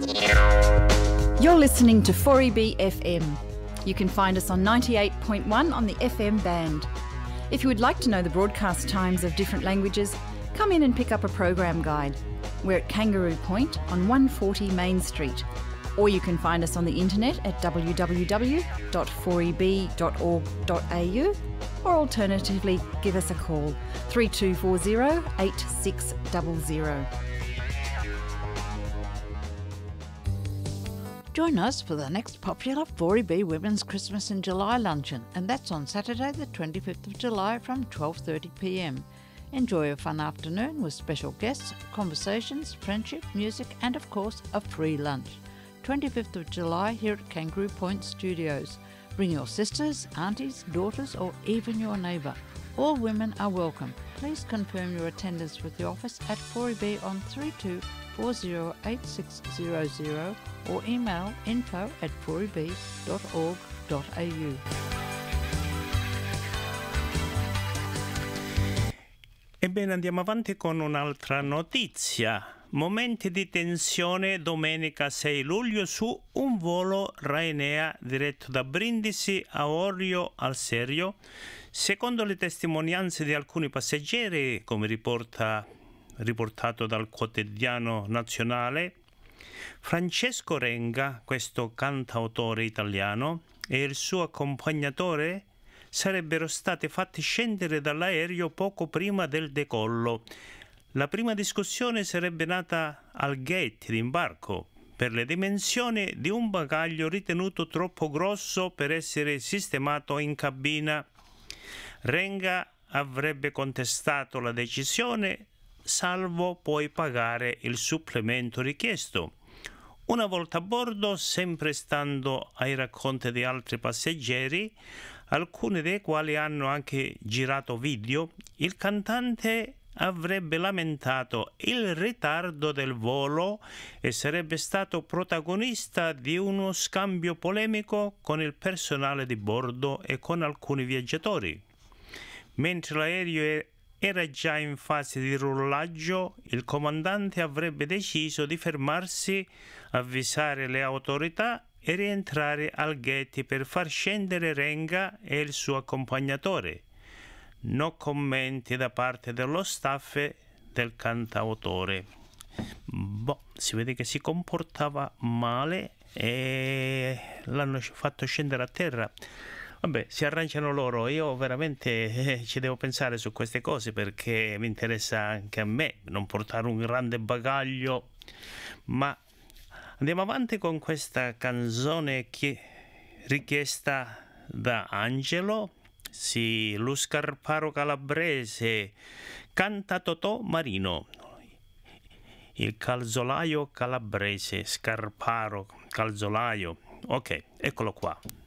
You're listening to 4EB FM. You can find us on 98.1 on the FM band. If you would like to know the broadcast times of different languages, come in and pick up a program guide. We're at Kangaroo Point on 140 Main Street. Or you can find us on the internet at www.4eb.org.au, or alternatively give us a call 3240 8600. Join us for the next popular 4EB Women's Christmas in July luncheon, and that's on Saturday the 25th of July from 12:30pm. Enjoy a fun afternoon with special guests, conversations, friendship, music and of course a free lunch. 25th of July here at Kangaroo Point Studios. Bring your sisters, aunties, daughters or even your neighbour. All women are welcome. Please confirm your attendance with the office at 4EB on 32408600 or email info@4eb.org.au. Ebbene, andiamo avanti con un'altra notizia. Momenti di tensione domenica 6 luglio su un volo Ryanair diretto da Brindisi a Orio al Serio. Secondo le testimonianze di alcuni passeggeri, come riportato dal quotidiano nazionale, Francesco Renga, questo cantautore italiano, e il suo accompagnatore sarebbero stati fatti scendere dall'aereo poco prima del decollo. La prima discussione sarebbe nata al gate d'imbarco per le dimensioni di un bagaglio ritenuto troppo grosso per essere sistemato in cabina. Renga avrebbe contestato la decisione, salvo poi pagare il supplemento richiesto. Una volta a bordo, sempre stando ai racconti di altri passeggeri, alcuni dei quali hanno anche girato video, il cantante avrebbe lamentato il ritardo del volo e sarebbe stato protagonista di uno scambio polemico con il personale di bordo e con alcuni viaggiatori. Mentre l'aereo era già in fase di rullaggio, il comandante avrebbe deciso di fermarsi, avvisare le autorità e rientrare al gate per far scendere Renga e il suo accompagnatore. No commenti da parte dello staff del cantautore. Si vede che si comportava male e l'hanno fatto scendere a terra. Vabbè, si arrangiano loro. Io veramente ci devo pensare su queste cose, perché mi interessa anche a me non portare un grande bagaglio. Ma andiamo avanti con questa canzone richiesta da Angelo. Sì, lo Scarparo calabrese, canta Totò Marino, il calzolaio calabrese, Scarparo, calzolaio. Ok, eccolo qua.